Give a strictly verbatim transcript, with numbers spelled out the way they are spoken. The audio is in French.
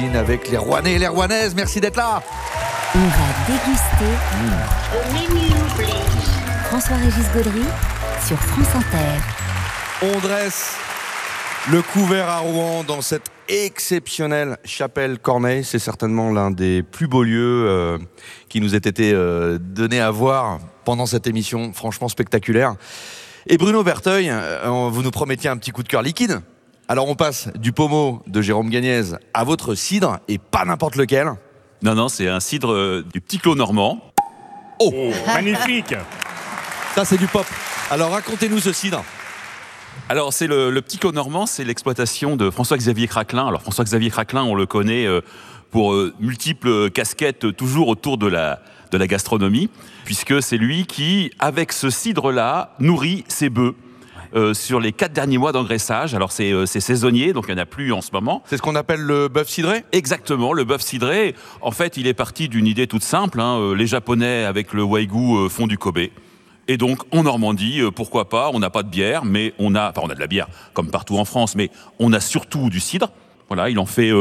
j'imagine, avec les Rouennais et les Rouennaises. Merci d'être là. On va déguster Au menu, please. François-Régis Gaudry sur France Inter. On dresse le couvert à Rouen dans cette exceptionnelle chapelle Corneille. C'est certainement l'un des plus beaux lieux euh, qui nous ait été euh, donné à voir pendant cette émission, franchement spectaculaire. Et Bruno Berteuil, euh, vous nous promettiez un petit coup de cœur liquide. Alors on passe du pommeau de Jérôme Gagnez à votre cidre, et pas n'importe lequel. Non, non, c'est un cidre euh, du Petit Clos normand. Oh, Oh, magnifique. ça c'est du pop. Alors racontez-nous ce cidre. Alors, c'est le, le Petit Clos normand, c'est l'exploitation de François-Xavier Craquelin. Alors, François-Xavier Craquelin, on le connaît euh, pour euh, multiples casquettes, euh, toujours autour de la, de la gastronomie, puisque c'est lui qui, avec ce cidre-là, nourrit ses bœufs. Euh, sur les quatre derniers mois d'engraissage. Alors c'est, euh, c'est saisonnier, donc il n'y en a plus en ce moment. C'est ce qu'on appelle le bœuf cidré ? Exactement, le bœuf cidré. En fait, il est parti d'une idée toute simple. Hein. Euh, les Japonais, avec le wagyu, euh, font du Kobe. Et donc, en Normandie, euh, pourquoi pas, on n'a pas de bière, mais on a... Enfin, on a de la bière, comme partout en France, mais on a surtout du cidre. Voilà, il en fait... Euh,